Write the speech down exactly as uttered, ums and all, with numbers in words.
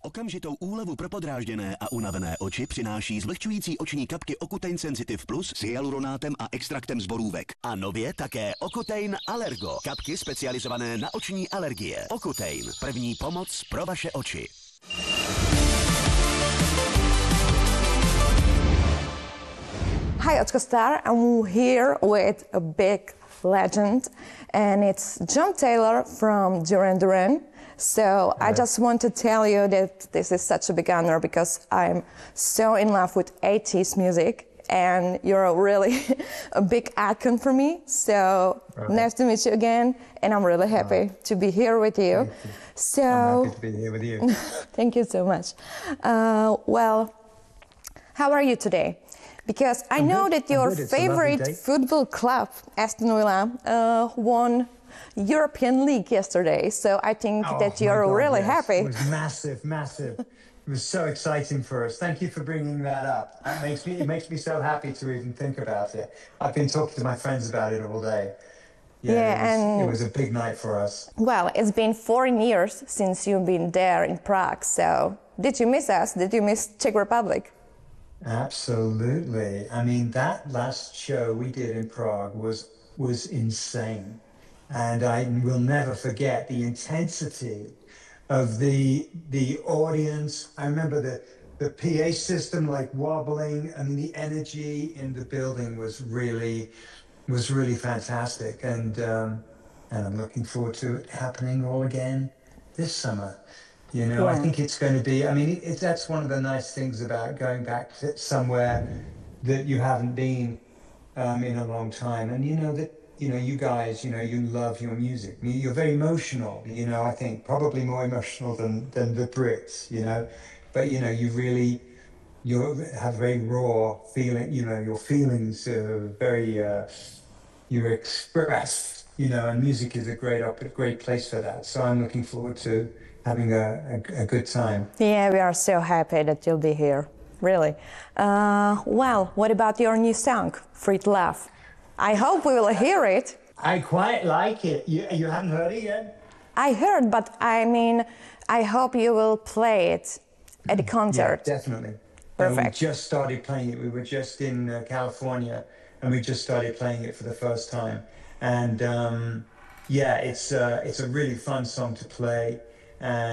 Okamžitou úlevu pro podrážděné a unavené oči přináší zvlhčující oční kapky Ocutein Sensitive Plus s hyaluronátem a extraktem z borůvek. A nově také Ocutein Allergo. Kapky specializované na oční alergie. Ocutein. První pomoc pro vaše oči. Hi, Oczko Star. I'm here with a big legend, and it's John Taylor from Duran Duran. So I just want to tell you that this is such a big honor because I'm so in love with eighties music, and you're really a big icon for me. So right. Nice to meet you again, and I'm really happy right. to be here with you. you. So I'm happy to be here with you. Thank you so much. Uh, well, how are you today? Because I I'm know good. that your favorite football club, Aston Villa, uh, won European League yesterday. So I think oh, that you're God, really yes. happy. It was massive, massive. It was so exciting for us. Thank you for bringing that up. It makes me, it makes me so happy to even think about it. I've been talking to my friends about it all day. Yeah, yeah it, was, and it was a big night for us. Well, it's been four years since you've been there in Prague. So did you miss us? Did you miss Czech Republic? Absolutely. I mean, that last show we did in Prague was was insane. And I will never forget the intensity of the the audience. I remember the, the P A system like wobbling, and the energy in the building was really was really fantastic. And um, and I'm looking forward to it happening all again this summer. You know, yeah. I think it's going to be, I mean, it, it, that's one of the nice things about going back to somewhere that you haven't been um, in a long time. And, you know, that, you know, you guys, you know, you love your music. You're very emotional, you know, I think probably more emotional than, than the Brits, you know. But, you know, you really, you have very raw feeling, you know, your feelings are very, uh, you express, you know, and music is a great, a great place for that. So I'm looking forward to having a, a, a good time. Yeah, we are so happy that you'll be here, really. Uh, well, what about your new song, Free to Love? I hope we will hear it. I quite like it. You, you haven't heard it yet? I heard, but I mean, I hope you will play it at the concert. Yeah, definitely. Perfect. Uh, we just started playing it. We were just in uh, California, and we just started playing it for the first time. And um, yeah, it's uh, it's a really fun song to play. And